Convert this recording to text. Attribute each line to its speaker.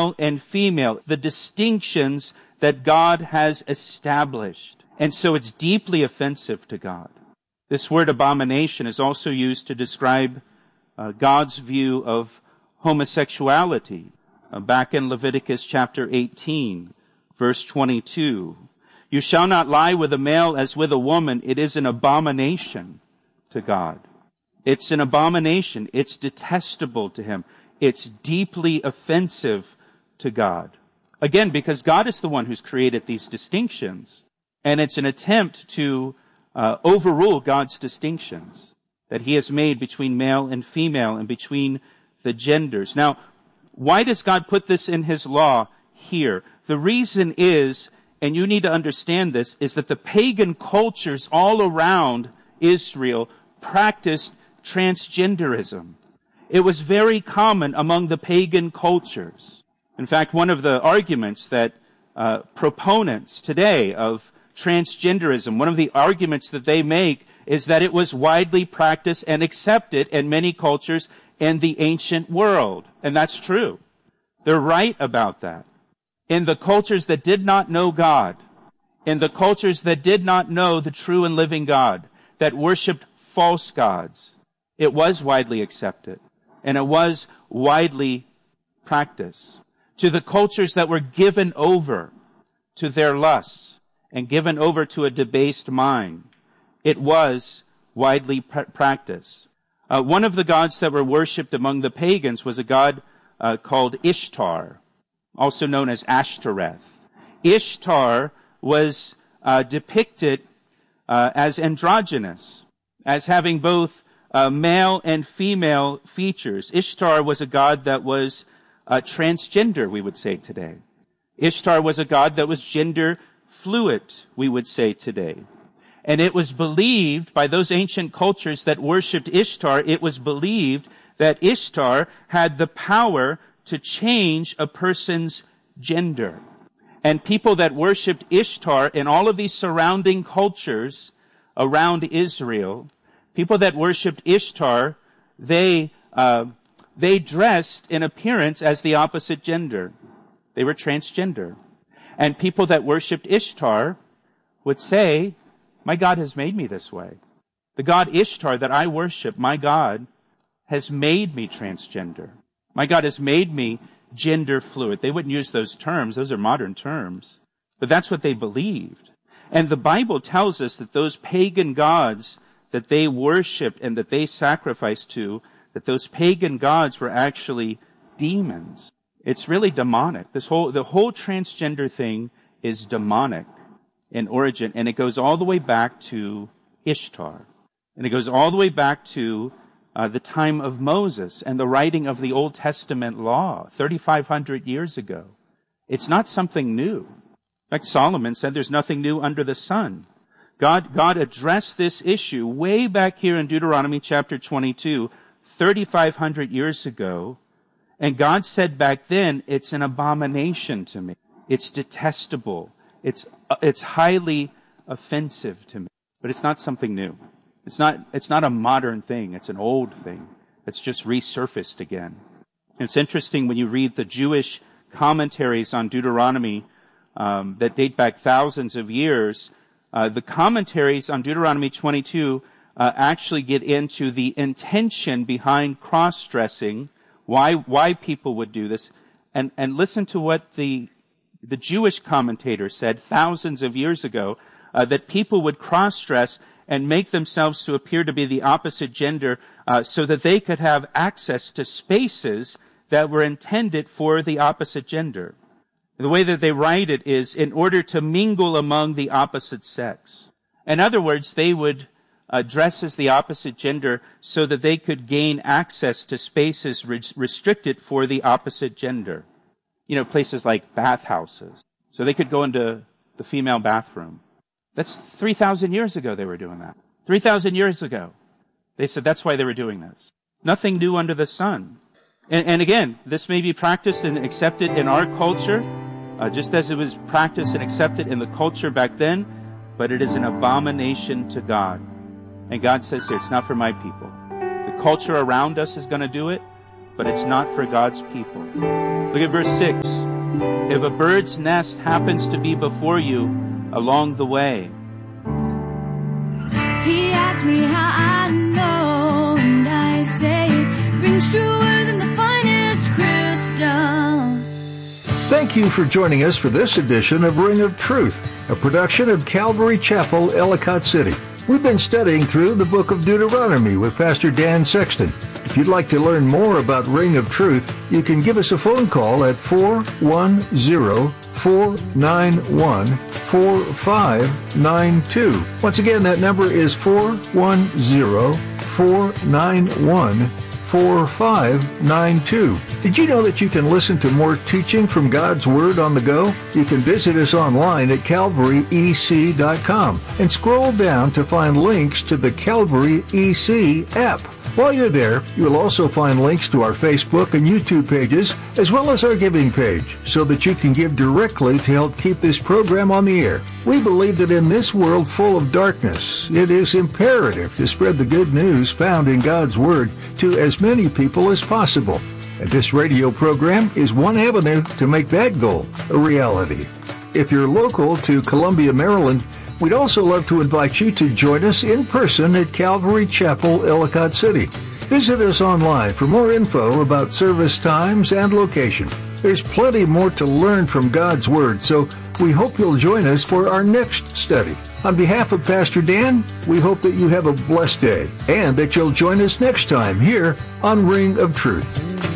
Speaker 1: male and female, the distinctions that God has established. And so it's deeply offensive to God. This word abomination is also used to describe God's view of homosexuality. Back in Leviticus chapter 18, verse 22. You shall not lie with a male as with a woman. It is an abomination to God. It's an abomination. It's detestable to Him. It's deeply offensive to God. Again, because God is the one who's created these distinctions. And it's an attempt to overrule God's distinctions that He has made between male and female and between the genders. Now, why does God put this in His law here? The reason is, and you need to understand this, is that the pagan cultures all around Israel practiced transgenderism. It was very common among the pagan cultures. In fact, one of the arguments that proponents today of transgenderism, one of the arguments that they make is that it was widely practiced and accepted in many cultures in the ancient world. And that's true. They're right about that. In the cultures that did not know God, in the cultures that did not know the true and living God, that worshiped false gods, it was widely accepted and it was widely practiced. To the cultures that were given over to their lusts and given over to a debased mind, it was widely practiced. One of the gods that were worshipped among the pagans was a god called Ishtar, also known as Ashtoreth. Ishtar was depicted as androgynous, as having both male and female features. Ishtar was a god that was transgender, we would say today. Ishtar was a god that was gender fluid, we would say today. And it was believed by those ancient cultures that worshipped Ishtar, it was believed that Ishtar had the power to change a person's gender. And people that worshipped Ishtar in all of these surrounding cultures around Israel, people that worshipped Ishtar, they dressed in appearance as the opposite gender. They were transgender. And people that worshipped Ishtar would say, my God has made me this way. The God Ishtar that I worship, my God, has made me transgender. My God has made me gender fluid. They wouldn't use those terms. Those are modern terms. But that's what they believed. And the Bible tells us that those pagan gods that they worshipped and that they sacrificed to, that those pagan gods were actually demons. It's really demonic. The whole transgender thing is demonic in origin, and it goes all the way back to Ishtar. And it goes all the way back to the time of Moses and the writing of the Old Testament law 3,500 years ago. It's not something new. In fact, Solomon said there's nothing new under the sun. God addressed this issue way back here in Deuteronomy chapter 22, 3,500 years ago. And God said back then, it's an abomination to me. It's detestable. It's highly offensive to me. But it's not something new. It's not a modern thing. It's an old thing. It's just resurfaced again. And it's interesting when you read the Jewish commentaries on Deuteronomy that date back thousands of years. The commentaries on Deuteronomy 22 actually get into the intention behind cross-dressing, why people would do this. And listen to what the Jewish commentator said thousands of years ago, that people would cross-dress and make themselves to appear to be the opposite gender so that they could have access to spaces that were intended for the opposite gender. The way that they write it is in order to mingle among the opposite sex. In other words, they would dress as the opposite gender so that they could gain access to spaces restricted for the opposite gender. You know, places like bathhouses. So they could go into the female bathroom. That's 3,000 years ago they were doing that. 3,000 years ago. They said that's why they were doing this. Nothing new under the sun. And again, this may be practiced and accepted in our culture, just as it was practiced and accepted in the culture back then, but it is an abomination to God. And God says here, it's not for my people. The culture around us is going to do it, but it's not for God's people. Look at verse 6. If a bird's nest happens to be before you along the way.
Speaker 2: He asked me how I know, and I say it rings truer than the finest crystal.
Speaker 3: Thank you for joining us for this edition of Ring of Truth, a production of Calvary Chapel, Ellicott City. We've been studying through the book of Deuteronomy with Pastor Dan Sexton. If you'd like to learn more about Ring of Truth, you can give us a phone call at 410-491-4592. Once again, that number is 410-491-4592. Did you know that you can listen to more teaching from God's Word on the go? You can visit us online at calvaryec.com and scroll down to find links to the Calvary EC app. While you're there, you'll also find links to our Facebook and YouTube pages, as well as our giving page, so that you can give directly to help keep this program on the air. We believe that in this world full of darkness, it is imperative to spread the good news found in God's Word to as many people as possible. And this radio program is one avenue to make that goal a reality. If you're local to Columbia, Maryland, we'd also love to invite you to join us in person at Calvary Chapel, Ellicott City. Visit us online for more info about service times and location. There's plenty more to learn from God's Word, so we hope you'll join us for our next study. On behalf of Pastor Dan, we hope that you have a blessed day and that you'll join us next time here on Ring of Truth.